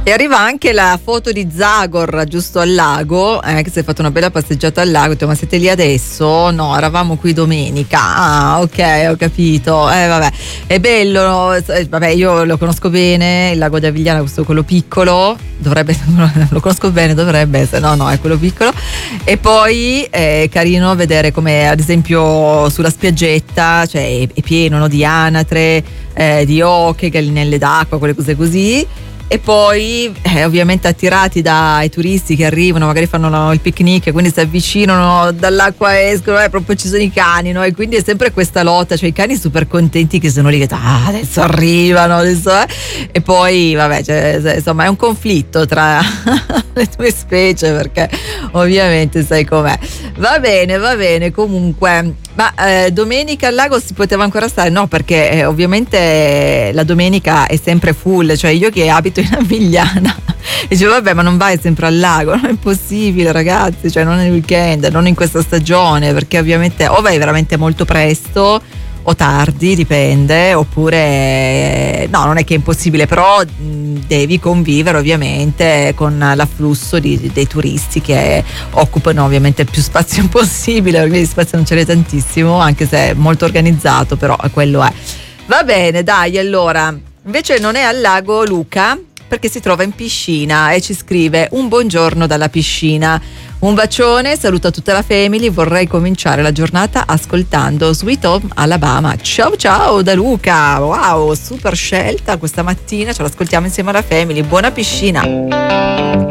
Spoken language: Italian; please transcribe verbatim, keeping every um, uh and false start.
E arriva anche la foto di Zagor giusto al lago, eh, che si è fatto una bella passeggiata al lago. Ho detto, ma siete lì adesso? No, eravamo qui domenica. Ah, ok, ho capito. Eh, vabbè, è bello. Eh, vabbè, io lo conosco bene, il lago di Avigliana, questo quello piccolo. Dovrebbe, lo conosco bene, dovrebbe essere, no, no, è quello piccolo. E poi è carino vedere come, ad esempio, sulla spiaggetta, cioè è, è pieno, no, di anatre, eh, di oche, gallinelle d'acqua, quelle cose così. E poi eh, ovviamente attirati dai turisti che arrivano, magari fanno il picnic e quindi si avvicinano, dall'acqua escono, eh, proprio ci sono i cani, no? E quindi è sempre questa lotta, cioè i cani super contenti che sono lì che ah, adesso arrivano, adesso eh. E poi vabbè, cioè, insomma è un conflitto tra le due specie, perché ovviamente sai com'è. Va bene, va bene, comunque. Ma eh, domenica al lago si poteva ancora stare? No, perché eh, ovviamente eh, la domenica è sempre full, cioè io che abito in Avigliana dicevo vabbè, ma non vai sempre al lago, non è possibile ragazzi, cioè non nel weekend, non in questa stagione, perché ovviamente o vai veramente molto presto o tardi, dipende, oppure no, non è che è impossibile, però mh, devi convivere ovviamente con l'afflusso di, dei turisti che occupano ovviamente più spazio possibile, perché di spazio non ce n'è tantissimo, anche se è molto organizzato, però quello è. Va bene, dai, allora, invece non è al lago Luca, perché si trova in piscina e ci scrive un buongiorno dalla piscina. Un bacione, saluto a tutta la family, vorrei cominciare la giornata ascoltando Sweet Home Alabama. Ciao ciao da Luca, wow, super scelta questa mattina, ce l'ascoltiamo insieme alla family, buona piscina.